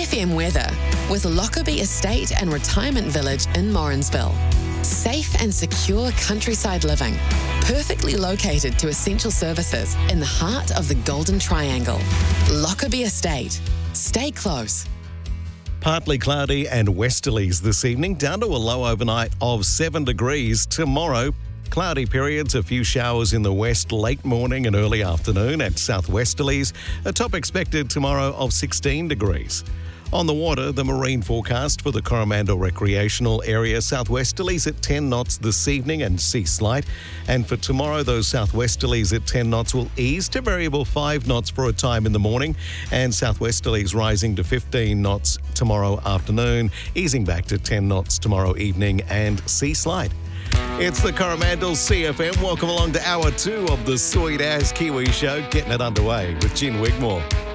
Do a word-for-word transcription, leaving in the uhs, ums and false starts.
F M weather with Lockerbie Estate and Retirement Village in Morrinsville. Safe and secure countryside living, perfectly located to essential services in the heart of the Golden Triangle. Lockerbie Estate. Stay close. Partly cloudy and westerlies this evening, down to a low overnight of seven degrees. Tomorrow, cloudy periods, a few showers in the west late morning and early afternoon, and southwesterlies. A top expected tomorrow of sixteen degrees. On the water, the marine forecast for the Coromandel recreational area, southwesterlies at ten knots this evening and sea slight. And for tomorrow, those southwesterlies at ten knots will ease to variable five knots for a time in the morning, and southwesterlies rising to fifteen knots tomorrow afternoon, easing back to ten knots tomorrow evening and sea slight. It's the Coromandel C F M. Welcome along to hour two of the Sweet As Kiwi Show, getting it underway with Jen Wigmore.